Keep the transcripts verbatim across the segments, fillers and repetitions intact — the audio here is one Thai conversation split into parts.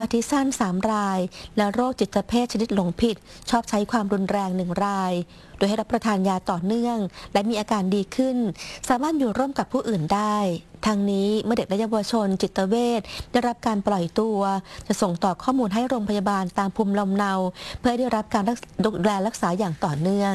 อทิสันสามรายและโรคจิตเภทชนิดหลงผิดชอบใช้ความรุนแรงหนึ่งรายโดยให้รับประทานยาต่อเนื่องและมีอาการดีขึ้นสามารถอยู่ร่วมกับผู้อื่นได้ทางนี้เมื่อเด็กและเยาวชนจิตเวชได้รับการปล่อยตัวจะส่งต่อข้อมูลให้โรงพยาบาลตามภูมิลำเนาเพื่อได้รับการดูแลรักษาอย่างต่อเนื่อง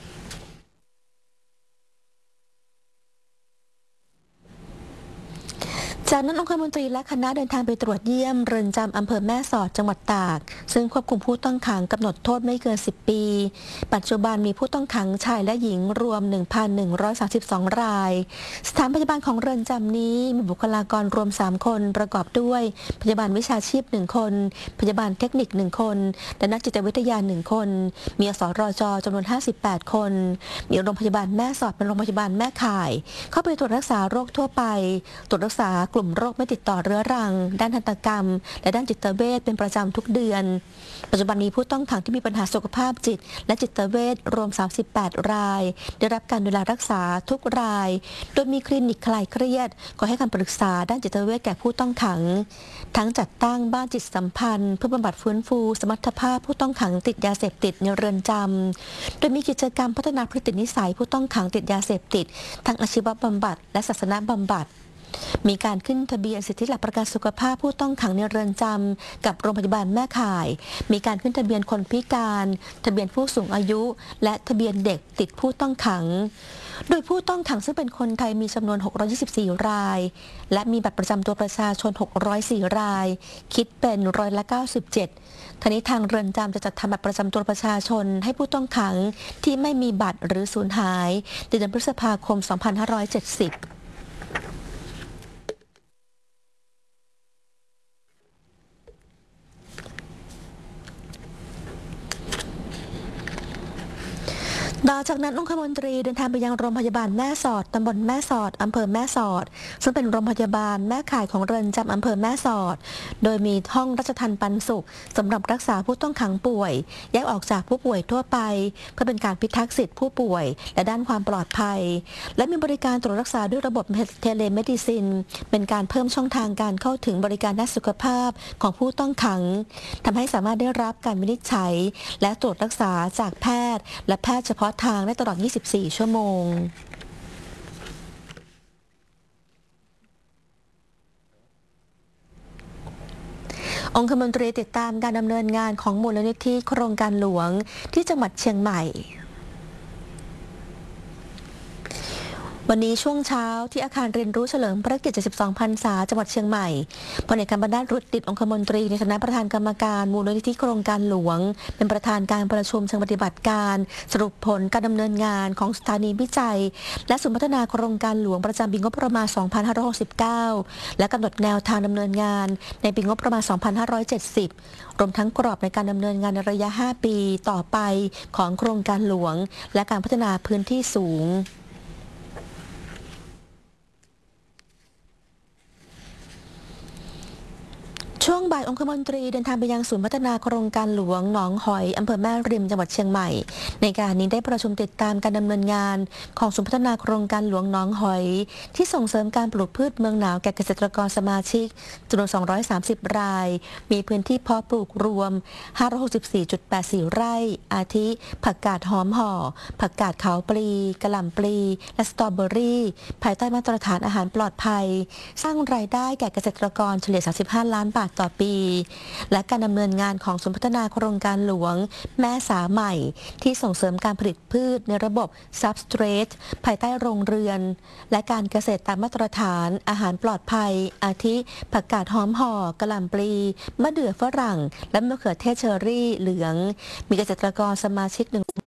จากนั้นองคมนตรีและคณะเดินทางไปตรวจเยี่ยมเรือนจำอำเภอแม่สอดจังหวัดตากซึ่งควบคุมผู้ต้องขังกำหนดโทษไม่เกินสิบปีปัจจุบันมีผู้ต้องขังชายและหญิงรวม หนึ่งพันหนึ่งร้อยสามสิบสอง รายสถานพยาบาลของเรือนจำนี้มีบุคลากรรวมสามคนประกอบด้วยพยาบาลวิชาชีพหนึ่งคนพยาบาลเทคนิคหนึ่งคนและนักจิตวิทยาหนึ่งคนมีอสรจจำนวนห้าสิบแปดคนมีโรงพยาบาลแม่สอดเป็นโรงพยาบาลแม่ข่ายเข้าไปตรวจรักษาโรคทั่วไปตรวจรักษากลุ่มโรคไม่ติดต่อเรื้อรังด้านทันตกรรมและด้านจิตเวชเป็นประจำทุกเดือนปัจจุบันมีผู้ต้องขังที่มีปัญหาสุขภาพจิตและจิตเวชรวมสามสิบแปดรายได้รับการดูแลรักษาทุกรายโดยมีคลินิกคลายเครียดขอให้คำปรึกษาด้านจิตเวชแก่ผู้ต้องขังทั้งจัดตั้งบ้านจิตสัมพันธ์เพื่อบำบัดฟื้นฟูสมรรถภาพผู้ต้องขังติดยาเสพติดในเรือนจำโดยมีกิจกรรมพัฒนาพฤตินิสัยผู้ต้องขังติดยาเสพติดทั้งอาชีวบำบัดและศาสนาบำบัดมีการขึ้นทะเบียนสิทธิหลักประกันสุขภาพผู้ต้องขังในเรือนจำกับโรงพยาบาลแม่ข่ายมีการขึ้นทะเบียนคนพิการทะเบียนผู้สูงอายุและทะเบียนเด็กติดผู้ต้องขังโดยผู้ต้องขังซึ่งเป็นคนไทยมีจำนวนหกร้อยยี่สิบสี่รายและมีบัตรประจำตัวประชาชนหกร้อยสี่รายคิดเป็นร้อยละเก้าสิบเจ็ดทีนี้ทางเรือนจำจะจัดทำบัตรประจำตัวประชาชนให้ผู้ต้องขังที่ไม่มีบัตรหรือสูญหายในเดือนพฤษภาคมสองพันห้าร้อยเจ็ดสิบต่อจากนั้นองคมนตรีเดินทางไปยังโรงพยาบาลแม่สอดตำบลแม่สอดอำเภอแม่สอดซึ่งเป็นโรงพยาบาลแม่ข่ายของเรือนจำอำเภอแม่สอดโดยมีห้องราชทัณฑ์ปันสุขสำหรับรักษาผู้ต้องขังป่วยแยกออกจากผู้ป่วยทั่วไปเพื่อเป็นการพิทักษ์สิทธิผู้ป่วยและด้านความปลอดภัยและมีบริการตรวจรักษาด้วยระบบเทเลเมดิซินเป็นการเพิ่มช่องทางการเข้าถึงบริการด้านสุขภาพของผู้ต้องขังทำให้สามารถได้รับการวินิจฉัยและตรวจรักษาจากแพทย์และแพทย์เฉพาะทางได้ตลอด ยี่สิบสี่ ชั่วโมงองคมนตรีติดตามการดำเนินงานของมูลนิธิโครงการหลวงที่จังหวัดเชียงใหม่วันนี้ช่วงเช้าที่อาคารเรียนรู้เฉลิมพระเกียรติเจ็ดสิบสองพรรษาจังหวัดเชียงใหม่พลเอกบรรณาถรุตติองคมนตรีในฐานะประธานกรรมการมูลนิธิโครงการหลวงเป็นประธานการประชุมเชิงปฏิบัติการสรุปผลการดำเนินงานของสถานีวิจัยและศูนย์พัฒนาโครงการหลวงประจำปีงบประมาณ สองพันห้าร้อยหกสิบเก้า และกำหนดแนวทางดำเนินงานในปีงบประมาณ สองพันห้าร้อยเจ็ดสิบ รวมทั้งกรอบในการดำเนินงานในระยะ ห้า ปีต่อไปของโครงการหลวงและการพัฒนาพื้นที่สูงช่วงบ่ายองคมนตรีเดินทางไปยังศูนย์พัฒนาโครงการหลวงหนองหอยอำเภอแม่ริมจังหวัดเชียงใหม่ในการนี้ได้ประชุมติดตามการดำเนินงานของศูนย์พัฒนาโครงการหลวงหนองหอยที่ส่งเสริมการปลูกพืชเมืองหนาวแก่เกษตรกรสมาชิกจำนวนสองร้อยสามสิบรายมีพื้นที่เพาะปลูกรวม ห้าร้อยหกสิบสี่จุดแปดสี่ ไร่อาทิผักกาดหอมห่อผักกาดขาวปลีกะหล่ำปลีและสตรอเบอรี่ภายใต้มาตรฐานอาหารปลอดภัยสร้างรายได้แก่เกษตรกรเฉลี่ยสามสิบห้าล้านบาทต่อปีและการดำเนินงานของศูนย์พัฒนาโครงการหลวงแม่สาใหม่ที่ส่งเสริมการผลิตพืชในระบบ Substrate ภายใต้โรงเรือนและการเกษตรตามมาตรฐานอาหารปลอดภัยอาทิผักกาดหอมห่อกะหล่ำปลีมะเดื่อฝรั่งและมะเขือเทศเชอรี่เหลืองมีเกษตรกรสมาชิกหนึ่ง